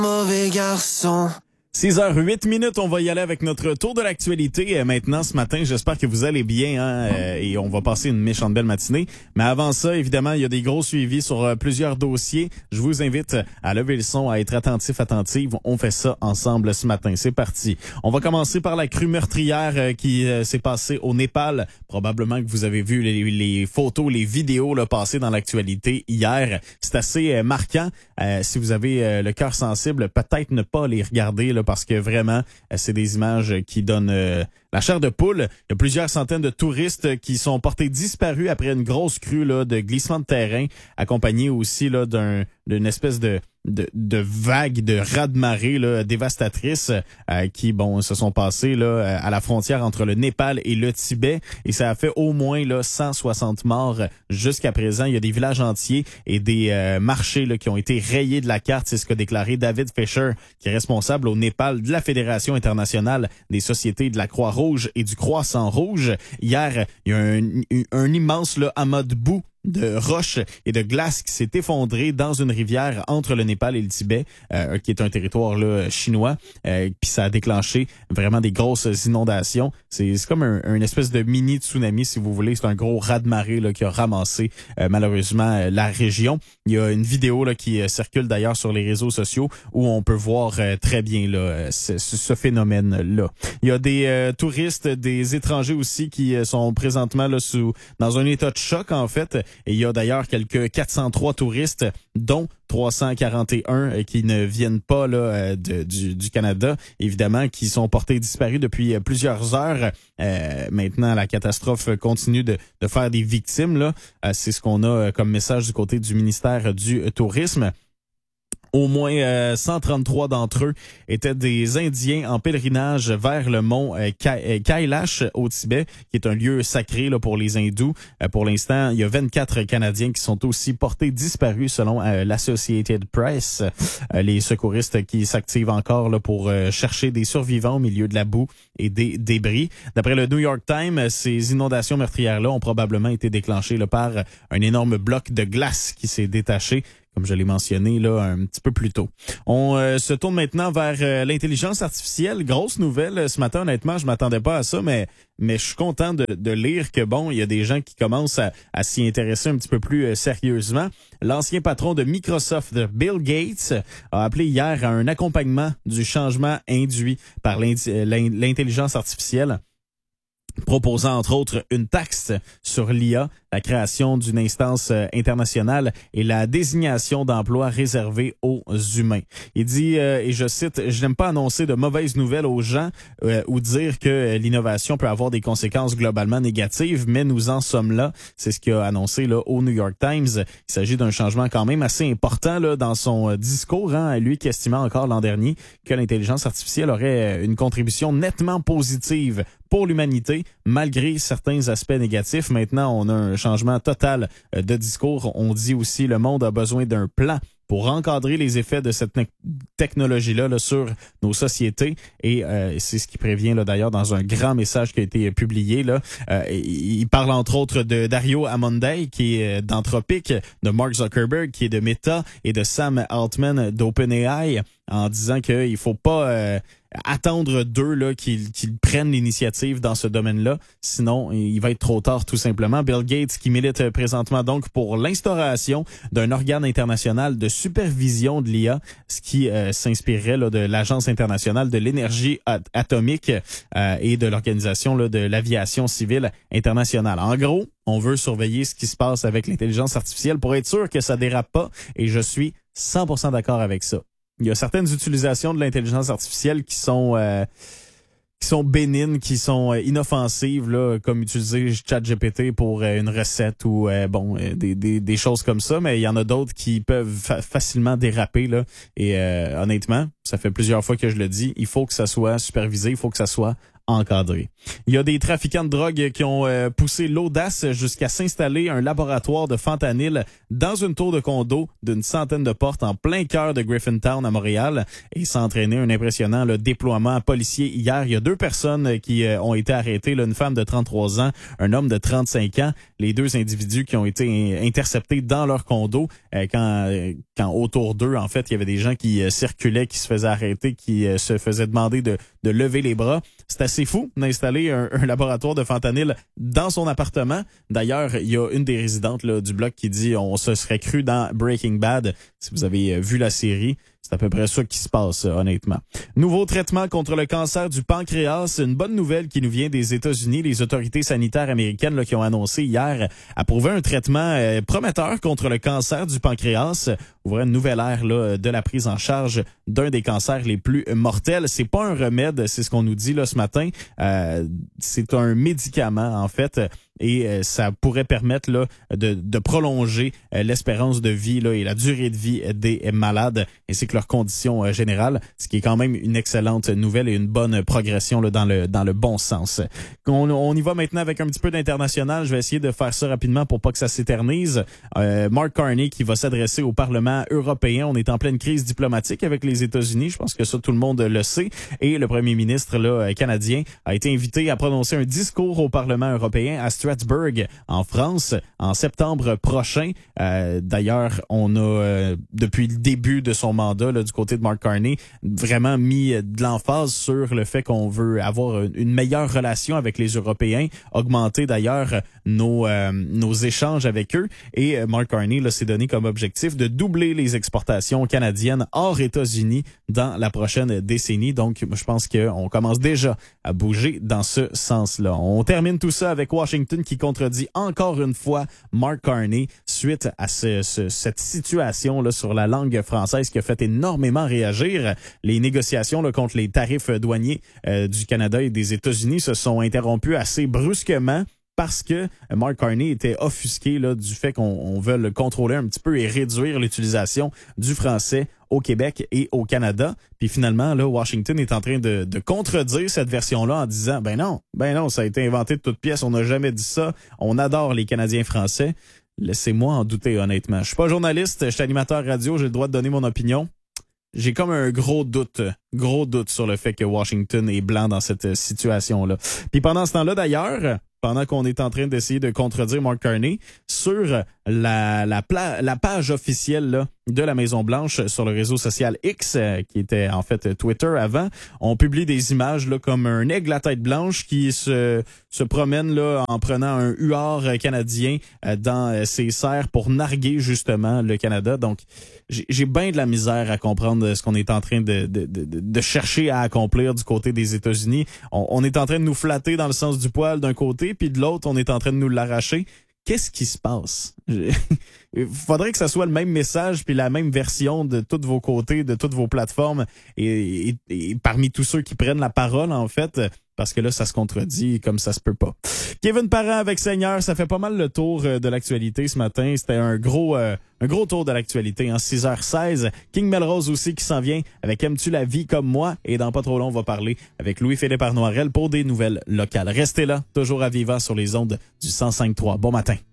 Mauvais garçon. 6h08, on va y aller avec notre tour de l'actualité. Maintenant, ce matin, j'espère que vous allez bien et on va passer une méchante belle matinée. Mais avant ça, évidemment, il y a des gros suivis sur plusieurs dossiers. Je vous invite à lever le son, à être attentive. On fait ça ensemble ce matin. C'est parti. On va commencer par la crue meurtrière qui s'est passée au Népal. Probablement que vous avez vu les photos, les vidéos là, passées dans l'actualité hier. C'est assez marquant. Si vous avez le cœur sensible, peut-être ne pas les regarder là, parce que vraiment, c'est des images qui donnent la chair de poule. Il y a plusieurs centaines de touristes qui sont portés disparus après une grosse crue là, de glissement de terrain, accompagnée aussi là, d'une espèce de vague de raz-de-marée là, dévastatrice qui se sont passées là, à la frontière entre le Népal et le Tibet. Et ça a fait au moins là, 160 morts jusqu'à présent. Il y a des villages entiers et des marchés là, qui ont été rayés de la carte. C'est ce qu'a déclaré David Fisher, qui est responsable au Népal de la Fédération internationale des sociétés de la Croix-Rouge et du Croissant-Rouge. Hier, il y a un immense là, amas de boue de roches et de glace qui s'est effondré dans une rivière entre le Népal et le Tibet, qui est un territoire là, chinois, puis ça a déclenché vraiment des grosses inondations. C'est comme un espèce de mini tsunami, si vous voulez. C'est un gros raz-de-marée là, qui a ramassé malheureusement la région. Il y a une vidéo là, qui circule d'ailleurs sur les réseaux sociaux où on peut voir très bien là, ce phénomène-là. Il y a des touristes, des étrangers aussi qui sont présentement là, dans un état de choc en fait. Et il y a d'ailleurs quelques 403 touristes, dont 341 qui ne viennent pas là du Canada, évidemment, qui sont portés disparus depuis plusieurs heures. Maintenant, la catastrophe continue de faire des victimes. Là. C'est ce qu'on a comme message du côté du ministère du Tourisme. Au moins 133 d'entre eux étaient des Indiens en pèlerinage vers le mont Kailash au Tibet, qui est un lieu sacré là, pour les hindous. Pour l'instant, il y a 24 Canadiens qui sont aussi portés disparus selon l'Associated Press. Les secouristes qui s'activent encore là, pour chercher des survivants au milieu de la boue et des débris. D'après le New York Times, ces inondations meurtrières-là ont probablement été déclenchées là, par un énorme bloc de glace qui s'est détaché, comme je l'ai mentionné là un petit peu plus tôt. On se tourne maintenant vers l'intelligence artificielle. Grosse nouvelle ce matin, honnêtement, je m'attendais pas à ça, mais je suis content de lire que il y a des gens qui commencent à s'y intéresser un petit peu plus sérieusement. L'ancien patron de Microsoft, Bill Gates, a appelé hier à un accompagnement du changement induit par l'intelligence artificielle, proposant entre autres une taxe sur l'IA, la création d'une instance internationale et la désignation d'emplois réservés aux humains. Il dit, et je cite, « Je n'aime pas annoncer de mauvaises nouvelles aux gens ou dire que l'innovation peut avoir des conséquences globalement négatives, mais nous en sommes là. » C'est ce qu'il a annoncé là, au New York Times. Il s'agit d'un changement quand même assez important là, dans son discours, lui qui estimait encore l'an dernier que l'intelligence artificielle aurait une contribution nettement positive pour l'humanité, malgré certains aspects négatifs. Maintenant, on a un changement total de discours. On dit aussi le monde a besoin d'un plan pour encadrer les effets de cette technologie-là là, sur nos sociétés. Et c'est ce qui prévient là, d'ailleurs dans un grand message qui a été publié. Là. Il parle entre autres de Dario Amodei, qui est d'Anthropic, de Mark Zuckerberg, qui est de Meta, et de Sam Altman d'OpenAI, en disant qu'il faut pas attendre d'eux là qu'ils prennent l'initiative dans ce domaine-là, sinon il va être trop tard tout simplement. Bill Gates qui milite présentement donc pour l'instauration d'un organe international de supervision de l'IA, ce qui s'inspirerait là, de l'Agence internationale de l'énergie atomique et de l'Organisation là, de l'aviation civile internationale. En gros, on veut surveiller ce qui se passe avec l'intelligence artificielle pour être sûr que ça dérape pas, et je suis 100% d'accord avec ça. Il y a certaines utilisations de l'intelligence artificielle qui sont bénignes, qui sont inoffensives, là, comme utiliser ChatGPT pour une recette ou des choses comme ça, mais il y en a d'autres qui peuvent facilement déraper là. Et honnêtement, ça fait plusieurs fois que je le dis, il faut que ça soit supervisé, il faut que ça soit encadré. Il y a des trafiquants de drogue qui ont poussé l'audace jusqu'à s'installer un laboratoire de fentanyl dans une tour de condo d'une centaine de portes en plein cœur de Griffintown à Montréal et ça a entraîné un impressionnant déploiement policier hier. Il y a 2 personnes qui ont été arrêtées, une femme de 33 ans, un homme de 35 ans, les 2 individus qui ont été interceptés dans leur condo quand autour d'eux, en fait, il y avait des gens qui circulaient, qui se faisaient arrêter, qui se faisaient demander de lever les bras. C'est assez fou d'installer un laboratoire de fentanyl dans son appartement. D'ailleurs, il y a une des résidentes du bloc qui dit on se serait cru dans Breaking Bad. Si vous avez vu la série, c'est à peu près ça qui se passe, honnêtement. Nouveau traitement contre le cancer du pancréas. Une bonne nouvelle qui nous vient des États-Unis. Les autorités sanitaires américaines qui ont annoncé hier approuver un traitement prometteur contre le cancer du pancréas. Ouvrir une nouvelle ère de la prise en charge d'un des cancers les plus mortels. C'est pas un remède, c'est ce qu'on nous dit ce matin. C'est un médicament, en fait. Et ça pourrait permettre de prolonger l'espérance de vie et la durée de vie des malades ainsi que leurs conditions générales, ce qui est quand même une excellente nouvelle et une bonne progression dans le bon sens. On y va maintenant avec un petit peu d'international. Je vais essayer de faire ça rapidement pour pas que ça s'éternise. Mark Carney qui va s'adresser au Parlement européen. On est en pleine crise diplomatique avec les États-Unis. Je pense que ça, tout le monde le sait. Et le premier ministre canadien a été invité à prononcer un discours au Parlement européen à Strasbourg, en France, en septembre prochain. D'ailleurs, on a, depuis le début de son mandat, du côté de Mark Carney, vraiment mis de l'emphase sur le fait qu'on veut avoir une meilleure relation avec les Européens, augmenter d'ailleurs nos échanges avec eux. Et Mark Carney s'est donné comme objectif de doubler les exportations canadiennes hors États-Unis dans la prochaine décennie. Donc, je pense qu'on commence déjà à bouger dans ce sens-là. On termine tout ça avec Washington qui contredit encore une fois Mark Carney suite à cette situation sur la langue française qui a fait énormément réagir. Les négociations contre les tarifs douaniers du Canada et des États-Unis se sont interrompues assez brusquement parce que Mark Carney était offusqué du fait qu'on veut le contrôler un petit peu et réduire l'utilisation du français au Québec et au Canada. Puis finalement, Washington est en train de contredire cette version-là en disant ben non, ça a été inventé de toutes pièces, on n'a jamais dit ça, on adore les Canadiens français. Laissez-moi en douter, honnêtement. Je suis pas journaliste, je suis animateur radio, j'ai le droit de donner mon opinion. J'ai comme un gros doute sur le fait que Washington est blanc dans cette situation-là. Puis pendant ce temps-là, d'ailleurs, pendant qu'on est en train d'essayer de contredire Mark Carney, sur la page officielle de la Maison-Blanche sur le réseau social X, qui était en fait Twitter avant, on publie des images comme un aigle à tête blanche qui se promène en prenant un huard canadien dans ses serres pour narguer justement le Canada. Donc, j'ai bien de la misère à comprendre ce qu'on est en train de chercher à accomplir du côté des États-Unis. On est en train de nous flatter dans le sens du poil d'un côté, puis de l'autre, on est en train de nous l'arracher. Qu'est-ce qui se passe? Il faudrait que ça soit le même message puis la même version de tous vos côtés, de toutes vos plateformes et parmi tous ceux qui prennent la parole, en fait, parce que là, ça se contredit comme ça se peut pas. Kevin Parent avec Seigneur, ça fait pas mal le tour de l'actualité ce matin. C'était un gros tour de l'actualité, 6h16. King Melrose aussi qui s'en vient avec Aimes-tu la vie comme moi? Et dans pas trop long, on va parler avec Louis-Philippe Arnoirel pour des nouvelles locales. Restez là, toujours à vivant sur les ondes du 105.3. Bon matin.